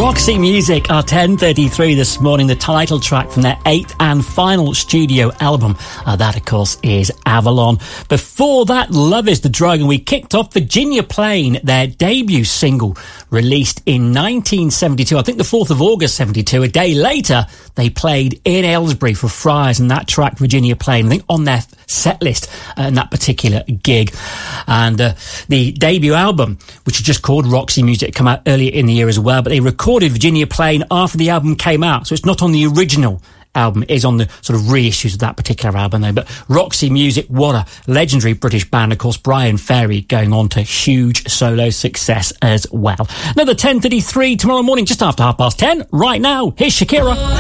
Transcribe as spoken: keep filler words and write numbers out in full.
Roxy Music are ten thirty-three this morning, the title track from their eighth and final studio album. Uh, that, of course, is Avalon. Before that, Love is the Drug, and we kicked off Virginia Plain, their debut single, released in nineteen seventy-two. I think the fourth of August seventy-two. A day later, they played in Aylesbury for Friars, and that track, Virginia Plain, I think on their set list uh, in that particular gig. And uh, the debut album, which is just called Roxy Music, come out earlier in the year as well, but they recorded Virginia Plain after the album came out, so it's not on the original album. It is on the sort of reissues of that particular album though. But Roxy Music, what a legendary British band. Of course, Brian Ferry going on to huge solo success as well. Another ten thirty-three tomorrow morning, just after half past ten. Right now, here's Shakira.